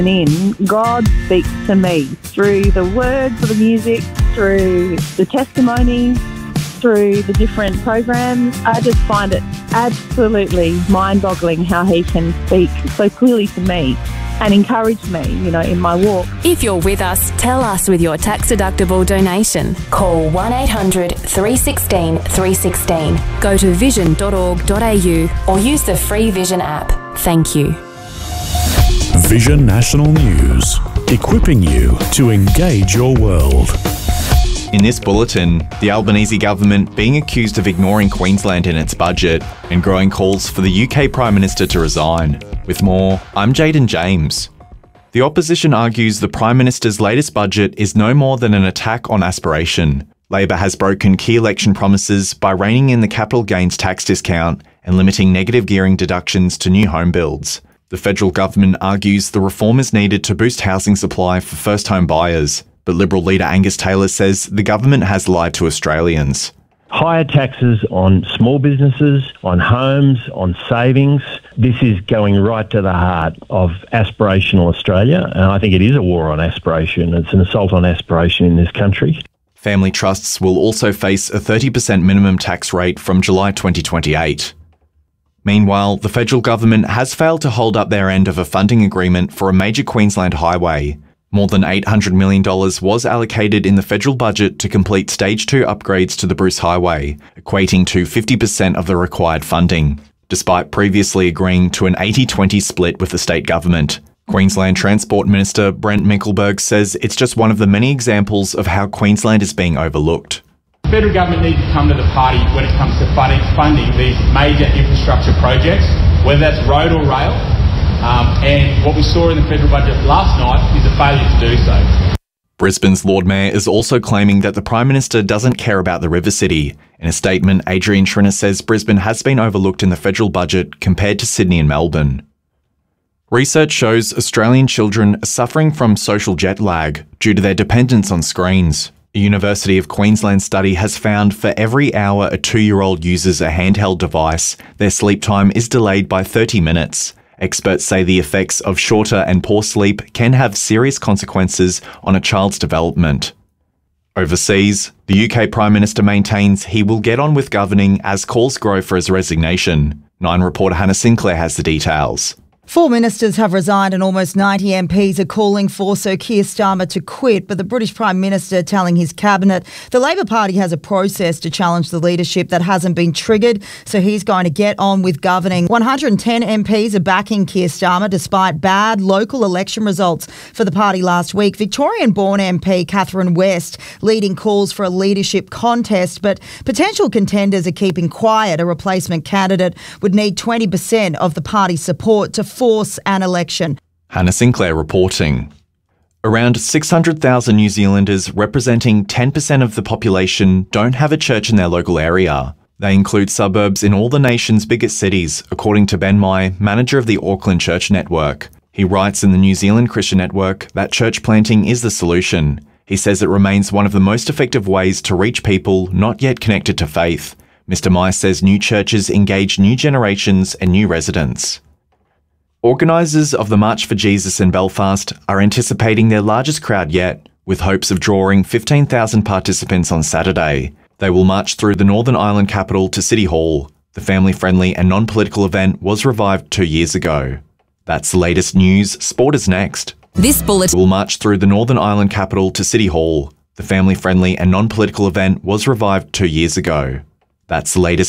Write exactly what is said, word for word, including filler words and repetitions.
In, God speaks to me through the words of the music, through the testimony, through the different programs. I just find it absolutely mind-boggling how he can speak so clearly to me and encourage me, you know, in my walk. If you're with us, tell us with your tax-deductible donation. Call one eight hundred three one six three one six. Go to vision dot org dot a u or use the free Vision app. Thank you. Vision National News, equipping you to engage your world. In this bulletin, the Albanese government being accused of ignoring Queensland in its budget and growing calls for the U K Prime Minister to resign. With more, I'm Jaden James. The opposition argues the Prime Minister's latest budget is no more than an attack on aspiration. Labor has broken key election promises by reining in the capital gains tax discount and limiting negative gearing deductions to new home builds. The federal government argues the reform is needed to boost housing supply for first-home buyers, but Liberal leader Angus Taylor says the government has lied to Australians. Higher taxes on small businesses, on homes, on savings. This is going right to the heart of aspirational Australia, and I think it is a war on aspiration. It's an assault on aspiration in this country. Family trusts will also face a thirty percent minimum tax rate from July twenty twenty-eight. Meanwhile, the federal government has failed to hold up their end of a funding agreement for a major Queensland highway. More than eight hundred million dollars was allocated in the federal budget to complete Stage two upgrades to the Bruce Highway, equating to fifty percent of the required funding, despite previously agreeing to an eighty twenty split with the state government. Queensland Transport Minister Brent Mickelberg says it's just one of the many examples of how Queensland is being overlooked. The federal government needs to come to the party when it comes to funding, funding these major infrastructure projects, whether that's road or rail. Um, and what we saw in the federal budget last night is a failure to do so. Brisbane's Lord Mayor is also claiming that the Prime Minister doesn't care about the River City. In a statement, Adrian Schrinner says Brisbane has been overlooked in the federal budget compared to Sydney and Melbourne. Research shows Australian children are suffering from social jet lag due to their dependence on screens. A University of Queensland study has found for every hour a two-year-old uses a handheld device, their sleep time is delayed by thirty minutes. Experts say the effects of shorter and poor sleep can have serious consequences on a child's development. Overseas, the U K Prime Minister maintains he will get on with governing as calls grow for his resignation. Nine reporter Hannah Sinclair has the details. Four ministers have resigned and almost ninety M Ps are calling for Sir Keir Starmer to quit, but the British Prime Minister telling his cabinet the Labor Party has a process to challenge the leadership that hasn't been triggered, so he's going to get on with governing. one hundred ten M Ps are backing Keir Starmer despite bad local election results for the party last week. Victorian-born M P Catherine West leading calls for a leadership contest, but potential contenders are keeping quiet. A replacement candidate would need twenty percent of the party's support to force an election. Hannah Sinclair reporting. Around six hundred thousand New Zealanders, representing ten percent of the population, don't have a church in their local area. They include suburbs in all the nation's biggest cities, according to Ben Mai, manager of the Auckland Church Network. He writes in the New Zealand Christian Network that church planting is the solution. He says it remains one of the most effective ways to reach people not yet connected to faith. Mister Mai says new churches engage new generations and new residents. Organisers of the March for Jesus in Belfast are anticipating their largest crowd yet, with hopes of drawing fifteen thousand participants on Saturday. They will march through the Northern Ireland capital to City Hall. The family-friendly and non-political event was revived two years ago. That's the latest news. Sport is next. This bulletin will march through the Northern Ireland capital to City Hall. The family-friendly and non-political event was revived two years ago. That's the latest